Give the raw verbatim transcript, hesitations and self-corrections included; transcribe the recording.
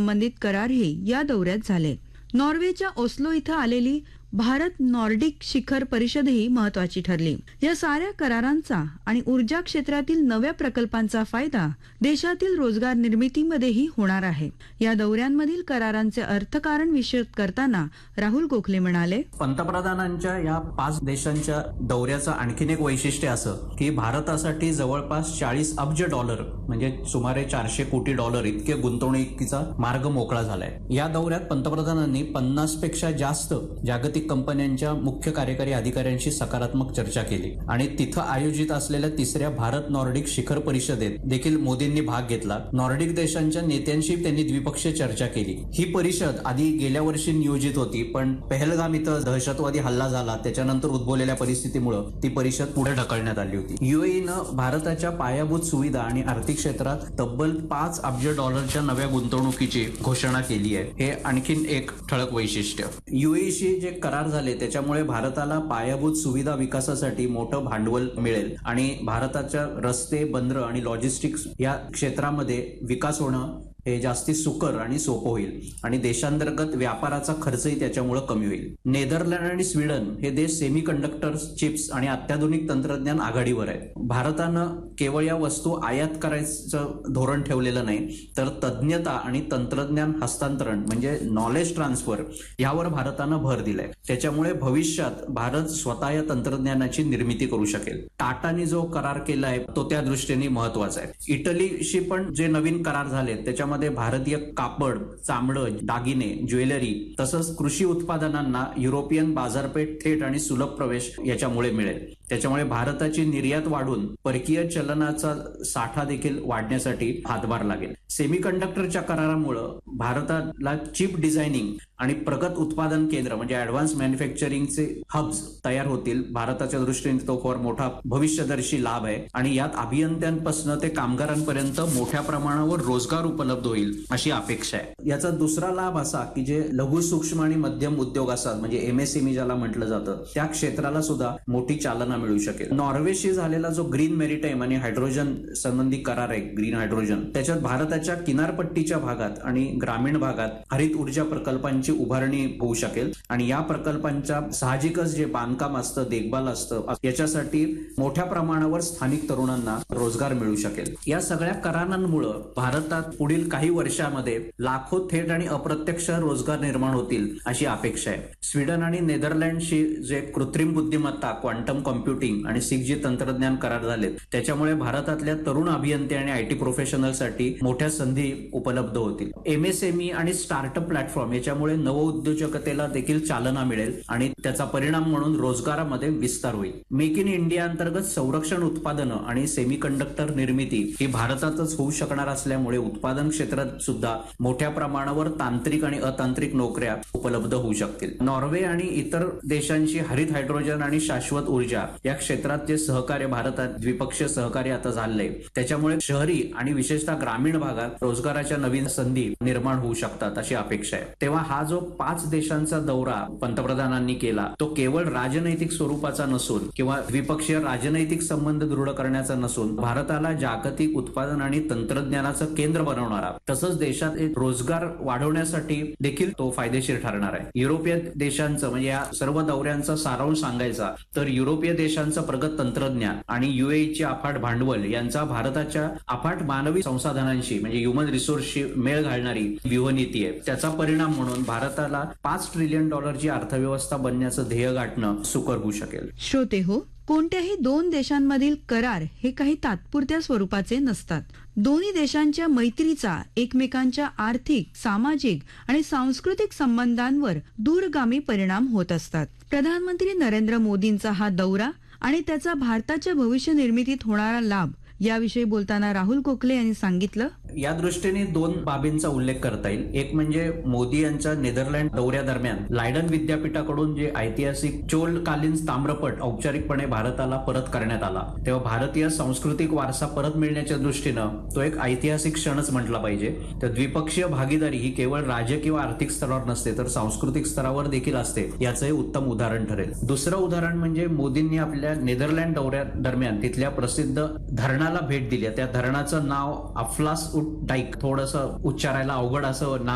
संबंधित करारही या दौऱ्यात झाले. नॉर्वेच्या ओस्लो इथं आलेली भारत नॉर्डिक शिखर परिषदही महत्वाची ठरली. या साऱ्या करारांचा आणि ऊर्जा क्षेत्रातील नव्या प्रकल्पांचा फायदा देशातील रोजगार निर्मितीमध्येही होणार आहे. या दौऱ्यांमधील करारांचे अर्थकारण विशद करताना राहुल गोखले म्हणाले, पंतप्रधानांच्या या पाच देशांच्या दौऱ्याचं आणखीन एक वैशिष्ट्य असं की भारतासाठी जवळपास चाळीस अब्ज डॉलर म्हणजे सुमारे चारशे कोटी डॉलर इतके गुंतवणुकीचा मार्ग मोकळा झालाय. या दौऱ्यात पंतप्रधानांनी पन्नास पेक्षा जास्त जागतिक कंपन्यांच्या मुख्य कार्यकारी अधिकाऱ्यांशी सकारात्मक चर्चा केली आणि तिथं आयोजित असलेल्या तिसऱ्या भारत नॉर्डिक शिखर परिषदेत देखील मोदींनी भाग घेतला. नॉर्डिक देशांच्या नेत्यांशी त्यांनी द्विपक्षीय चर्चा केली. ही परिषद आधी गेल्या वर्षी नियोजित होती, पण पहलगाम इथं दहशतवादी हल्ला झाला त्याच्यानंतर उद्भवलेल्या परिस्थितीमुळे ती परिषद पुढे ढकलण्यात आली होती. युएईनं भारताच्या पायाभूत सुविधा आणि आर्थिक क्षेत्रात तब्बल पाच अब्ज डॉलरच्या नव्या गुंतवणुकीची घोषणा केली आहे. हे आणखीन एक ठळक वैशिष्ट्य. युएईशी जे करार झाले त्याच्यामुळे भारताला पायाभूत सुविधा विकासासाठी मोठं भांडवल मिळेल आणि भारताच्या रस्ते, बंदरं आणि लॉजिस्टिक्स या क्षेत्रामध्ये विकास होणं हे जास्ती सुकर आणि सोपं होईल आणि देशांतर्गत व्यापाराचा खर्चही त्याच्यामुळे कमी होईल. नेदरलँड आणि स्वीडन हे देश सेमी कंडक्टर्स, चिप्स आणि अत्याधुनिक तंत्रज्ञान आघाडीवर आहेत. भारतानं केवळ या वस्तू आयात करायचं धोरण ठेवलेलं नाही, तर तज्ञता आणि तंत्रज्ञान हस्तांतरण म्हणजे नॉलेज ट्रान्सफर यावर भारतानं भर दिलाय. त्याच्यामुळे भविष्यात भारत स्वतः या तंत्रज्ञानाची निर्मिती करू शकेल. टाटाने जो करार केलाय तो त्या दृष्टीने महत्वाचा आहे. इटलीशी पण जे नवीन करार झाले त्याच्यामध्ये भारतीय कापड, चामडं, दागिने, ज्वेलरी तसंच कृषी उत्पादनांना युरोपियन बाजारपेठ थेट आणि सुलभ प्रवेश याच्यामुळे मिळेल. त्याच्यामुळे भारताची निर्यात वाढून परकीय चलनाचा साठा देखील वाढण्यासाठी हातभार लागेल. सेमीकंडक्टरच्या करारामुळे भारताला चिप डिझायनिंग आणि प्रगत उत्पादन केंद्र म्हणजे ऍडव्हान्स मॅन्युफॅक्चरिंगचे हब्स तयार होतील. भारताच्या दृष्टीने तो फार मोठा भविष्यदर्शी लाभ आहे आणि यात अभियंत्यांपासून ते कामगारांपर्यंत मोठ्या प्रमाणावर रोजगार उपलब्ध होईल अशी अपेक्षा आहे. याचा दुसरा लाभ असा की जे लघु सूक्ष्म आणि मध्यम उद्योग असतात म्हणजे एमएसएमई ज्याला म्हटलं जातं त्या क्षेत्राला सुद्धा मोठी चालना मिळू शकेल. नॉर्वेशी झालेला जो ग्रीन मेरिटाईम आणि हायड्रोजन संबंधी करार आहे, ग्रीन हायड्रोजन, त्याच्यात भारताच्या किनारपट्टीच्या भागात आणि ग्रामीण भागात हरित ऊर्जा प्रकल्पांची उभारणी होऊ शकेल आणि या प्रकल्पांच्या साहजिकच जे बांधकाम असतं, देखभाल असतं, याच्यासाठी मोठ्या प्रमाणावर स्थानिक तरुणांना रोजगार मिळू शकेल. या सगळ्या करारांमुळे भारतात पुढील काही वर्षांमध्ये लाखो थेट आणि अप्रत्यक्ष रोजगार निर्माण होतील अशी अपेक्षा आहे. स्वीडन आणि नेदरलँडशी जे कृत्रिम बुद्धिमत्ता, क्वांटम कॉम्प्युटिंग आणि सिक्स जी तंत्रज्ञान करार झालेत त्याच्यामुळे भारतातल्या तरुण अभियंते आणि आयटी प्रोफेशनलसाठी मोठ्या संधी उपलब्ध होतील. एमएसएमई आणि स्टार्टअप प्लॅटफॉर्म याच्यामुळे नवउद्योजकतेला देखील चालना मिळेल आणि त्याचा परिणाम म्हणून रोजगारामध्ये विस्तार होईल. मेक इन इंडिया अंतर्गत संरक्षण उत्पादनं आणि सेमीकंडक्टर निर्मिती ही भारतातच होऊ शकणार असल्यामुळे उत्पादन क्षेत्रात सुद्धा मोठ्या प्रमाणावर तांत्रिक आणि अतांत्रिक नोकऱ्या उपलब्ध होऊ शकतील. नॉर्वे आणि इतर देशांशी हरित हायड्रोजन आणि शाश्वत ऊर्जा या क्षेत्रात जे सहकार्य भारतात द्विपक्षीय सहकार्य आता झालंय त्याच्यामुळे शहरी आणि विशेषतः ग्रामीण भागात रोजगाराच्या नवीन संधी निर्माण होऊ शकतात अशी अपेक्षा आहे. तेव्हा हा जो पाच देशांचा दौरा पंतप्रधानांनी केला तो केवळ राजनैतिक स्वरूपाचा नसून किंवा द्विपक्षीय राजनैतिक संबंध दृढ करण्याचा नसून भारताला जागतिक उत्पादन आणि तंत्रज्ञानाचं केंद्र बनवणारा तसंच देशात रोजगार वाढवण्यासाठी देखील तो फायदेशीर ठरणार आहे. युरोपीय देशांचं म्हणजे या सर्व दौऱ्यांचा सारांश सांगायचा तर युरोपीय देशांचं प्रगत तंत्रज्ञान आणि युएईचे अफाट भांडवल यांचा भारताच्या अफाट मानवी संसाधनांशी म्हणजे ह्युमन रिसोर्सशी मेळ घालणारी व्यूहनीती आहे. त्याचा परिणाम म्हणून भारताला पाच ट्रिलियन डॉलरची अर्थव्यवस्था बनण्याचं ध्येय गाठणं सुकर होऊ शकेल. श्रोते हो, कोणत्याही दोन देशांमधील करार हे काही तात्पुरत्या स्वरूपाचे नसतात. दोन्ही देशांच्या मैत्रीचा एकमेकांच्या आर्थिक, सामाजिक आणि सांस्कृतिक संबंधांवर दूरगामी परिणाम होत असतात. प्रधानमंत्री नरेंद्र मोदींचा हा दौरा आणि त्याचा भारताच्या भविष्य निर्मितीत होणारा लाभ याविषयी बोलताना राहुल गोखले यांनी सांगितलं, या दृष्टीने दोन बाबींचा उल्लेख करता येईल. एक म्हणजे मोदी यांच्या नेदरलँड दौऱ्यादरम्यान लायडन विद्यापीठाकडून जे ऐतिहासिक चोलकालीन ताम्रपट औपचारिकपणे भारताला परत करण्यात आला तेव्हा भारतीय सांस्कृतिक वारसा परत मिळण्याच्या दृष्टीनं तो एक ऐतिहासिक क्षणच म्हटला पाहिजे. तर द्विपक्षीय भागीदारी ही केवळ राजकीय किंवा आर्थिक स्तरावर नसते तर सांस्कृतिक स्तरावर देखील असते, याचं हे उत्तम उदाहरण ठरेल. दुसरं उदाहरण म्हणजे मोदींनी आपल्या नेदरलँड दौऱ्यादरम्यान तिथल्या प्रसिद्ध धरणाला भेट दिली. त्या धरणाचं नाव अफलास डाईक, थोडंसं उच्चारायला अवघड असं नाव